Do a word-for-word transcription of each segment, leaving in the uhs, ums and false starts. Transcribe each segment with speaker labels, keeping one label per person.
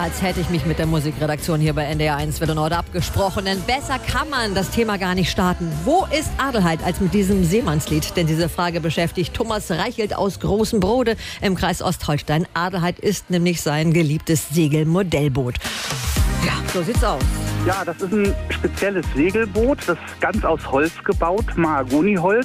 Speaker 1: als hätte ich mich mit der Musikredaktion hier bei N D R eins Welle Nord abgesprochen. Denn besser kann man das Thema gar nicht starten. Wo ist Adelheid als mit diesem Seemannslied? Denn diese Frage beschäftigt Thomas Reichelt aus Großen Brode im Kreis Ostholstein. Adelheid ist nämlich sein geliebtes Segelmodellboot. Ja, so sieht's aus.
Speaker 2: Ja, das ist ein spezielles Segelboot. Das ist ganz aus Holz gebaut, Mahagoniholz.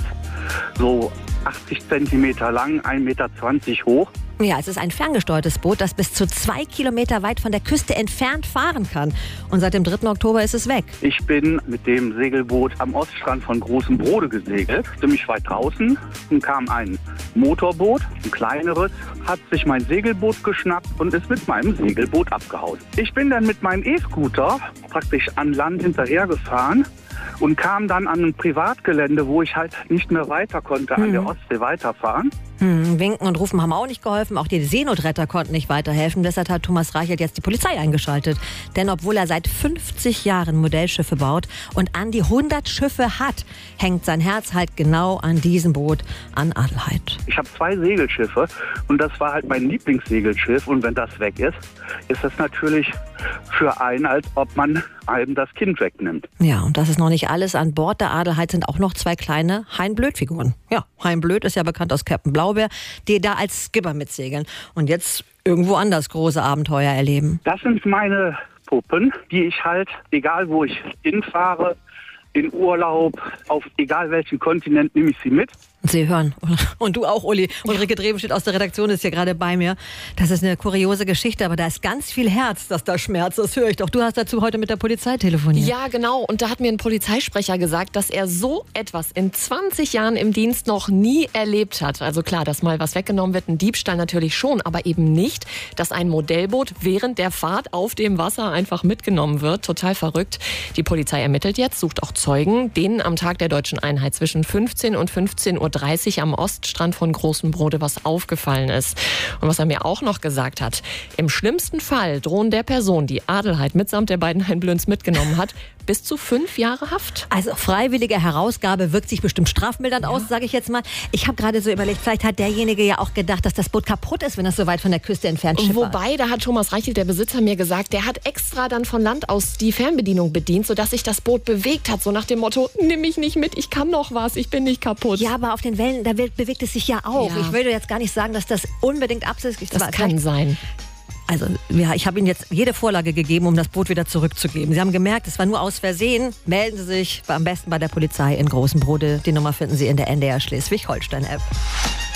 Speaker 2: So achtzig Zentimeter lang, ein Meter zwanzig hoch.
Speaker 1: Ja, es ist ein ferngesteuertes Boot, das bis zu zwei Kilometer weit von der Küste entfernt fahren kann. Und seit dem dritten Oktober ist es weg.
Speaker 2: Ich bin mit dem Segelboot am Oststrand von Großen Brode gesegelt, ziemlich weit draußen. Dann kam ein Motorboot, ein kleineres, hat sich mein Segelboot geschnappt und ist mit meinem Segelboot abgehauen. Ich bin dann mit meinem E-Scooter praktisch an Land hinterhergefahren und kam dann an ein Privatgelände, wo ich halt nicht mehr weiter konnte, hm. an der Ostsee weiterfahren.
Speaker 1: Hm, winken und rufen haben auch nicht geholfen. Auch die Seenotretter konnten nicht weiterhelfen. Deshalb hat Thomas Reichelt jetzt die Polizei eingeschaltet. Denn obwohl er seit fünfzig Jahren Modellschiffe baut und an die hundert Schiffe hat, hängt sein Herz halt genau an diesem Boot, an Adelheid.
Speaker 2: Ich habe zwei Segelschiffe und das war halt mein Lieblingssegelschiff. Und wenn das weg ist, ist das natürlich für einen, als ob man einem das Kind wegnimmt.
Speaker 1: Ja, und das ist noch nicht alles. An Bord der Adelheid sind auch noch zwei kleine Hein-Blöd-Figuren. Ja, Hein Blöd ist ja bekannt aus Captain Blaubeer, die da als Skipper mitsegeln und jetzt irgendwo anders große Abenteuer erleben.
Speaker 2: Das sind meine Puppen, die ich halt, egal wo ich hinfahre, in Urlaub, auf egal welchen Kontinent nehme ich sie mit.
Speaker 1: Sie hören. Und du auch, Uli. Ulrike Drebenstedt aus der Redaktion ist hier gerade bei mir. Das ist eine kuriose Geschichte, aber da ist ganz viel Herz, das da schmerzt. Das höre ich doch. Du hast dazu heute mit der Polizei telefoniert.
Speaker 3: Ja, genau. Und da hat mir ein Polizeisprecher gesagt, dass er so etwas in zwanzig Jahren im Dienst noch nie erlebt hat. Also klar, dass mal was weggenommen wird, ein Diebstahl natürlich schon, aber eben nicht, dass ein Modellboot während der Fahrt auf dem Wasser einfach mitgenommen wird. Total verrückt. Die Polizei ermittelt jetzt, sucht auch Zeugen, denen am Tag der Deutschen Einheit zwischen fünfzehn und fünfzehn Uhr dreißig am Oststrand von Großen Brode was aufgefallen ist. Und was er mir auch noch gesagt hat, im schlimmsten Fall drohen der Person, die Adelheid mitsamt der beiden Hein-Blöds mitgenommen hat, bis zu fünf Jahre Haft.
Speaker 1: Also freiwillige Herausgabe wirkt sich bestimmt strafmildernd ja. aus, sage ich jetzt mal. Ich habe gerade so überlegt, vielleicht hat derjenige ja auch gedacht, dass das Boot kaputt ist, wenn es so weit von der Küste entfernt schippert.
Speaker 3: Wobei, da hat Thomas Reichelt, der Besitzer, mir gesagt, der hat extra dann von Land aus die Fernbedienung bedient, sodass sich das Boot bewegt hat, so nach dem Motto, nimm mich nicht mit, ich kann noch was, ich bin nicht kaputt.
Speaker 1: Ja, aber auf den Wellen, da bewegt es sich ja auch. Ja. Ich würde jetzt gar nicht sagen, dass das unbedingt absichtlich ist.
Speaker 3: Das kann sein.
Speaker 1: Also ja, ich habe Ihnen jetzt jede Vorlage gegeben, um das Boot wieder zurückzugeben. Sie haben gemerkt, es war nur aus Versehen. Melden Sie sich am besten bei der Polizei in Großen Brode. Die Nummer finden Sie in der N D R Schleswig-Holstein-App.